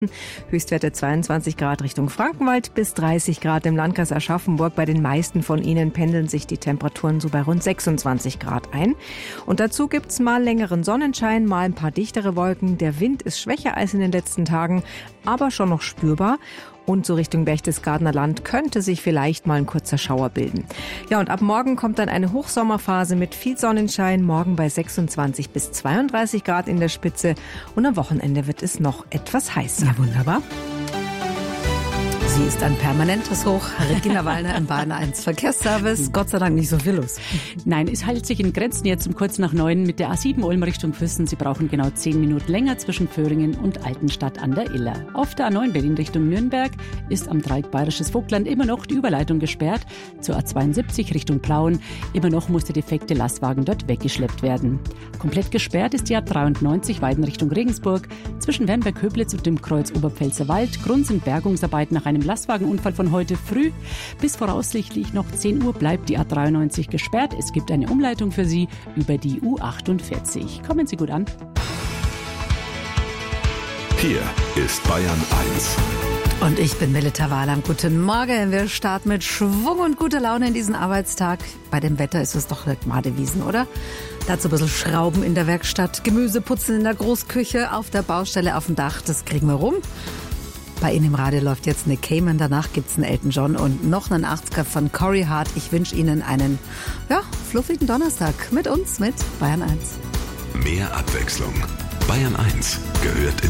Höchstwerte 22 Grad Richtung Frankenwald bis 30 Grad im Landkreis Aschaffenburg. Bei den meisten von ihnen pendeln sich die Temperaturen so bei rund 26 Grad ein. Und dazu gibt's mal längeren Sonnenschein, mal ein paar dichtere Wolken. Der Wind ist schwächer als in den letzten Tagen, aber schon noch spürbar. Und so Richtung Berchtesgadener Land könnte sich vielleicht mal ein kurzer Schauer bilden. Ja, und ab morgen kommt dann eine Hochsommerphase mit viel Sonnenschein. Morgen bei 26 bis 32 Grad in der Spitze. Und am Wochenende wird es noch etwas heißer. Ja, wunderbar. Sie ist ein permanentes Hoch. Regina Wallner im Bayern 1 Verkehrsservice. Gott sei Dank nicht so viel los. Nein, es hält sich in Grenzen jetzt um kurz nach 9 mit der A7 Ulm Richtung Füssen. Sie brauchen genau 10 Minuten länger zwischen Föhringen und Altenstadt an der Iller. Auf der A9 Berlin Richtung Nürnberg ist am Dreieck Bayerisches Vogtland immer noch die Überleitung gesperrt. Zur A72 Richtung Plauen. Immer noch muss der defekte Lastwagen dort weggeschleppt werden. Komplett gesperrt ist die A93 Weiden Richtung Regensburg. Zwischen Wernberg-Höblitz und dem Kreuz Oberpfälzer Wald. Grund sind Bergungsarbeiten nach einem Lastwagenunfall von heute früh. Bis voraussichtlich noch 10 Uhr bleibt die A93 gesperrt. Es gibt eine Umleitung für Sie über die U48. Kommen Sie gut an. Hier ist Bayern 1. Und ich bin Melita Wahlam. Guten Morgen. Wir starten mit Schwung und guter Laune in diesen Arbeitstag. Bei dem Wetter ist es doch nicht Madewiesen, oder? Dazu ein bisschen Schrauben in der Werkstatt, Gemüse putzen in der Großküche, auf der Baustelle, auf dem Dach. Das kriegen wir rum. Bei Ihnen im Radio läuft jetzt eine Cayman, danach gibt's einen Elton John und noch einen 80er von Corey Hart. Ich wünsche Ihnen einen, fluffigen Donnerstag mit uns, mit Bayern 1. Mehr Abwechslung. Bayern 1 gehört in